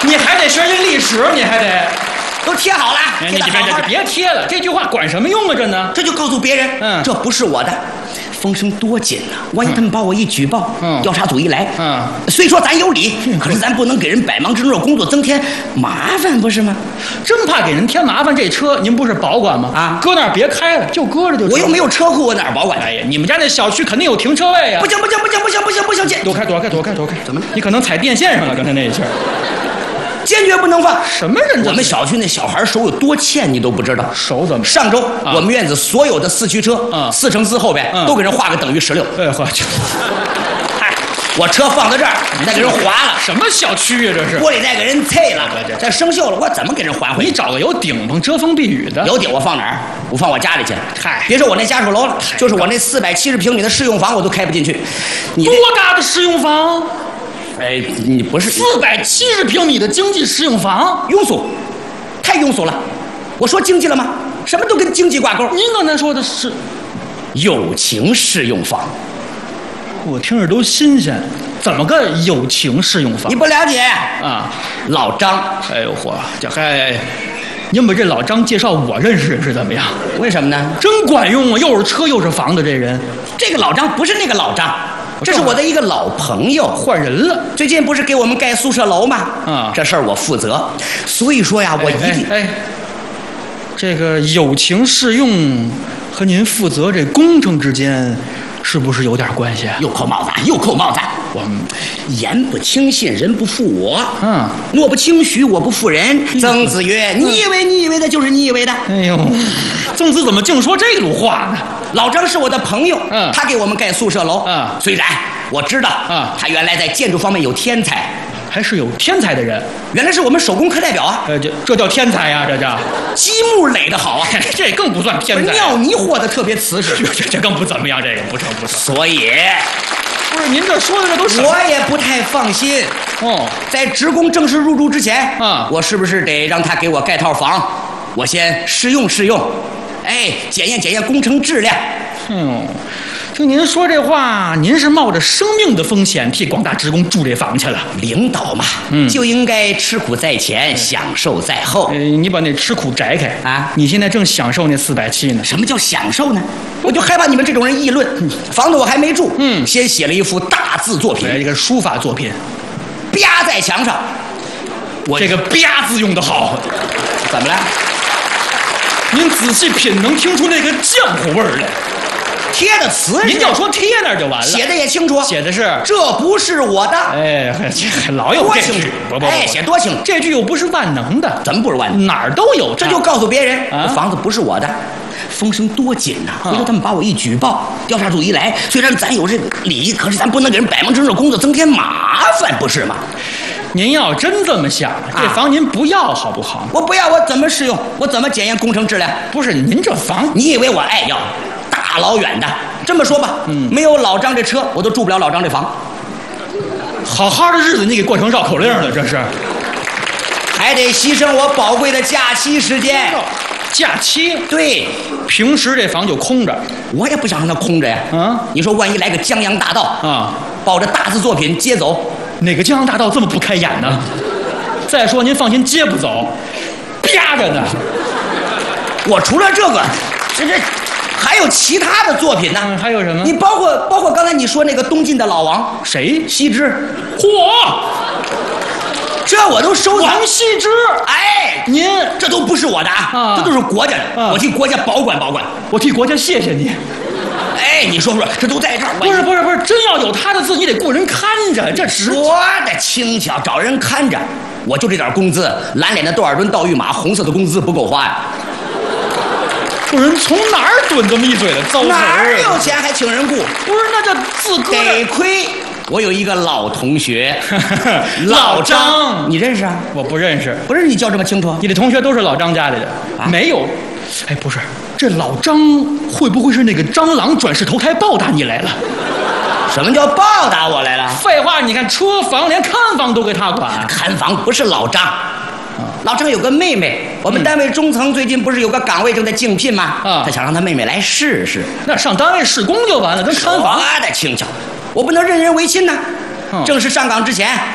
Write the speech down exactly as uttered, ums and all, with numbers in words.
你还得学学历史，你还得都贴好了。 哎，你别别别贴了，这句话管什么用啊？这呢？ 这就告诉别人， 嗯， 这不是我的。风声多紧呐、啊！万一他们把我一举报， 嗯， 调查组一来， 嗯， 虽说咱有理，嗯、可是咱不能给人百忙之中的工作增添麻烦，不是吗？ 真怕给人添麻烦。这车您不是保管吗？ 啊， 搁那儿别开了，就搁着就。 我又没有车库，我哪儿保管？ 哎呀，你们家那小区肯定有停车位啊！ 不行不行不行不行不行不行！ 躲开躲开躲开躲开！ 怎么了？ 你可能踩电线上了，刚才那一下。 坚决不能放！ 什么人？ 我们小区那小孩手有多欠，你都不知道。 手怎么？ 上周、 啊、 我们院子所有的四驱车， 啊、 四乘四后边、 啊、 都给人画个等于十六。 哎呵，就， 嗨，我车放在这儿，你再给人划了。 什么小区啊？这是玻璃再给人碎了，这这生锈了，我怎么给人还回去？ 你找个有顶棚遮风避雨的。 有顶我放哪儿？我放我家里去。 嗨， 别说我那家属楼了，就是我那四百七十平米的试用房，我都开不进去。你多大的试用房？ 哎，你不是四百七十平米的经济适用房， 庸俗，太庸俗了。我说经济了吗？什么都跟经济挂钩。 您刚才说的是友情适用房， 我听着都新鲜。怎么个友情适用房？ 你不了解啊？ 老张， 哎呦嚯，这还您把这老张介绍我认识认识怎么样？ 为什么呢？ 真管用啊！又是车又是房的这人。 这个老张不是那个老张。这是我的一个老朋友， 换人了。 最近不是给我们盖宿舍楼吗？ 啊， 这事儿我负责。所以说呀，我一定哎，哎哎这个友情适用和您负责这工程之间，是不是有点关系？ 又扣帽子，又扣帽子。我言不轻信，人不负我。 嗯， 诺不轻许，我不负人。曾子曰：“你以为你以为的，就是你以为的。” 哎呦，曾子怎么净说这路话呢？ 老张是我的朋友， 嗯， 他给我们盖宿舍楼， 嗯， 虽然我知道， 嗯， 他原来在建筑方面有天才， 还是有天才的人， 原来是我们手工课代表啊， 呃，这这叫天才呀、啊，这叫积木垒得好啊， 这更不算天才， 尿泥和的特别瓷实， 这这更不怎么样，这个不成不成， 所以不是您这说的这都是， 我也不太放心哦， 在职工正式入住之前， 啊、 嗯，我是不是得让他给我盖套房，我先试用试用。哎，检验检验工程质量。 嗯，听您说这话，您是冒着生命的风险替广大职工住这房去了。 领导嘛，嗯，就应该吃苦在前，享受在后。 呃，你把那吃苦摘开啊！ 你现在正享受那四百七呢。 什么叫享受呢？我就害怕你们这种人议论。房子我还没住， 嗯， 先写了一幅大字作品， 一个书法作品， 啪在墙上。 我这个啪字用得好， 怎么了？ 您仔细品，能听出那个浆糊味儿来。 贴的词， 您要说贴那儿就完了。 写的也清楚， 写的是这不是我的。 哎，这老有这句， 不不，哎，写多清楚。 这句又不是万能的， 怎么不是万能？ 哪儿都有， 这就告诉别人， 啊、 房子不是我的。风声多紧呐、啊！回头他们把我一举报，调查组一来，虽然咱有这个理，可是咱不能给人百忙之中的工作增添麻烦，不是吗？ 您要真这么想，这房您不要好不好？ 我不要，我怎么试用？我怎么检验工程质量？ 不是您这房， 你以为我爱要？大老远的，这么说吧，嗯，没有老张这车，我都住不了老张这房。 好好的日子你给过成绕口令了，这是， 还得牺牲我宝贵的假期时间。 假期？ 对， 平时这房就空着， 我也不想让它空着呀。 啊， 你说万一来个江洋大盗啊， 抱着大字作品接走， 哪个江洋大盗这么不开眼呢？再说您放心，接不走，啪着呢。 我除了这个，这这还有其他的作品呢。 嗯，还有什么？ 你包括包括刚才你说那个东晋的老王， 谁？ 羲之。 嚯！ 这我都收藏。 王羲之， 哎， 您这都不是我的啊，这都是国家的，啊、我替国家保管保管， 我替国家谢谢你。 哎，你说说，这都在这儿。 不是不是不是，真要有他的字，你得雇人看着，这说的轻巧，找人看着。我就这点工资，蓝脸的多尔顿盗御马，红色的工资不够花呀。 不是人从哪儿蹲这么一嘴的糟词？ 哪儿有钱还请人雇？ 不是，那这字搁得亏。我有一个老同学， 老张， 你认识啊？ 我不认识， 不认识你叫这么清楚？ 你的同学都是老张家里的啊？没有，哎，不是，这老张会不会是那个蟑螂转世投胎报答你来了？ 什么叫报答我来了？ 废话，你看车房连看房都给他管， 看房不是老张。老张有个妹妹，我们单位中层最近不是有个岗位正在竞聘吗？啊，他想让他妹妹来试试。 那上单位施工就完了，跟看房的轻巧。我不能任人唯亲呐、啊！正式上岗之前，